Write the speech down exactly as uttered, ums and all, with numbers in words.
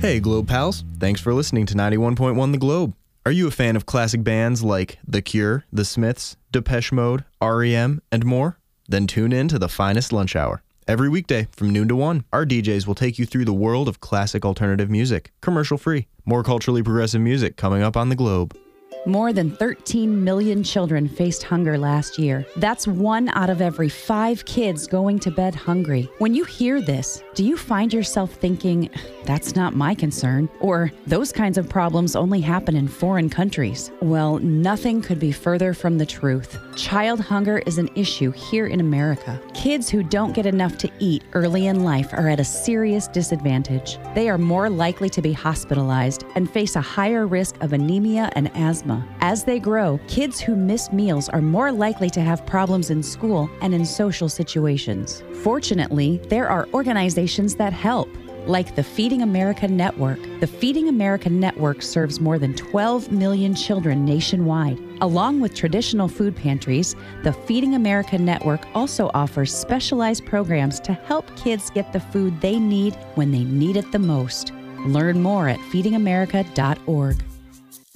Hey, Globe Pals. Thanks for listening to ninety-one point one The Globe. Are you a fan of classic bands like The Cure, The Smiths, Depeche Mode, R E M, and more? Then tune in to The Finest Lunch Hour. Every weekday from noon to one, our D Js will take you through the world of classic alternative music, commercial-free. More culturally progressive music coming up on The Globe. More than thirteen million children faced hunger last year. That's one out of every five kids going to bed hungry. When you hear this, do you find yourself thinking, that's not my concern, or those kinds of problems only happen in foreign countries? Well, nothing could be further from the truth. Child hunger is an issue here in America. Kids who don't get enough to eat early in life are at a serious disadvantage. They are more likely to be hospitalized and face a higher risk of anemia and asthma. As they grow, kids who miss meals are more likely to have problems in school and in social situations. Fortunately, there are organizations that help, like the Feeding America Network. The Feeding America Network serves more than twelve million children nationwide. Along with traditional food pantries, the Feeding America Network also offers specialized programs to help kids get the food they need when they need it the most. Learn more at feeding america dot org.